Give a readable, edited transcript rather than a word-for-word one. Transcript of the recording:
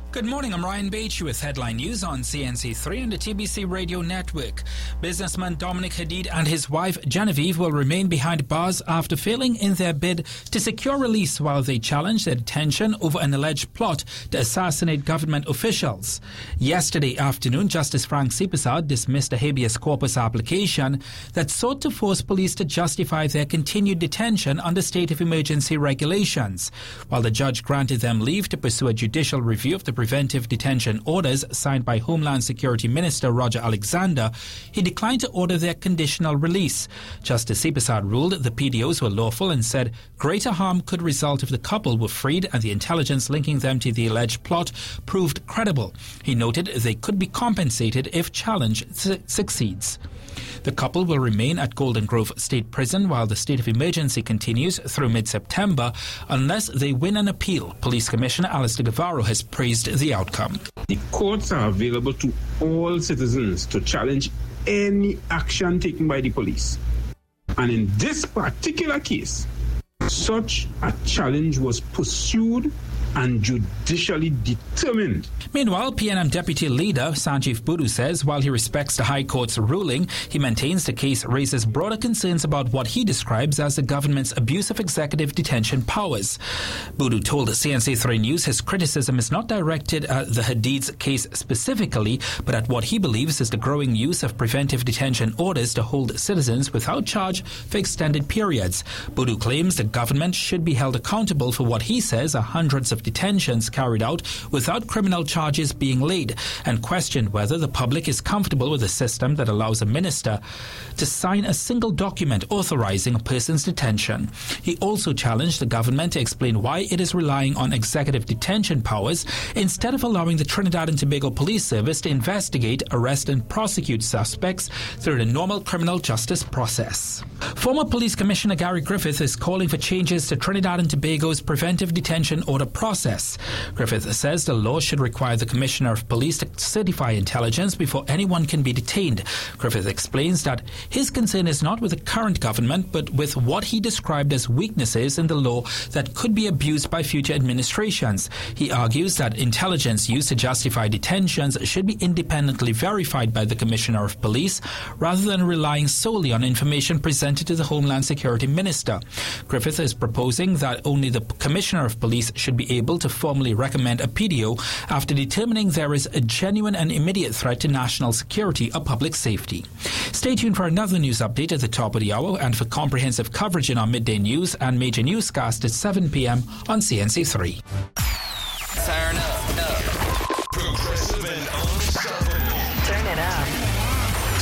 Good morning, I'm Ryan Beach with headline news on CNC3 and the TBC Radio Network. Businessman Dominic Hadid and his wife Genevieve will remain behind bars after failing in their bid to secure release while they challenge their detention over an alleged plot to assassinate government officials. Yesterday afternoon, Justice Frank Sipasad dismissed a habeas corpus application that sought to force police to justify their continued detention under state of emergency regulations. While the judge granted them leave to pursue a judicial review of the preventive detention orders signed by Homeland Security Minister Roger Alexander, he declined to order their conditional release. Justice Sipasad ruled the PDOs were lawful and said greater harm could result if the couple were freed and the intelligence linking them to the alleged plot proved credible. He noted they could be compensated if challenge succeeds. The couple will remain at Golden Grove State Prison while the state of emergency continues through mid-September unless they win an appeal. Police Commissioner Alistair Guevara has praised the outcome. The courts are available to all citizens to challenge any action taken by the police. And in this particular case, such a challenge was pursued and judicially determined. Meanwhile, PNM Deputy Leader Sanjeev Boodoo says while he respects the High Court's ruling, he maintains the case raises broader concerns about what he describes as the government's abuse of executive detention powers. Boodoo told CNC3 News his criticism is not directed at the Hadid's case specifically, but at what he believes is the growing use of preventive detention orders to hold citizens without charge for extended periods. Boodoo claims the government should be held accountable for what he says are hundreds of detentions carried out without criminal charges being laid, and questioned whether the public is comfortable with a system that allows a minister to sign a single document authorizing a person's detention. He also challenged the government to explain why it is relying on executive detention powers instead of allowing the Trinidad and Tobago Police Service to investigate, arrest and prosecute suspects through the normal criminal justice process. Former Police Commissioner Gary Griffith is calling for changes to Trinidad and Tobago's preventive detention order process. Griffith says the law should require the Commissioner of Police to certify intelligence before anyone can be detained. Griffith explains that his concern is not with the current government, but with what he described as weaknesses in the law that could be abused by future administrations. He argues that intelligence used to justify detentions should be independently verified by the Commissioner of Police rather than relying solely on information presented to the Homeland Security Minister. Griffith is proposing that only the Commissioner of Police should be able to formally recommend a PDO after determining there is a genuine and immediate threat to national security or public safety. Stay tuned for another news update at the top of the hour and for comprehensive coverage in our midday news and major newscast at 7 p.m. on CNC3.